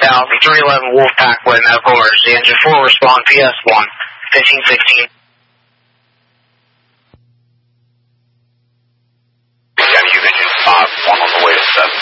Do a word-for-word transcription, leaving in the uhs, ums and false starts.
thousand, three eleven Wolfpack with medical emergency. Engine four, respond P S one, fifteen sixteen.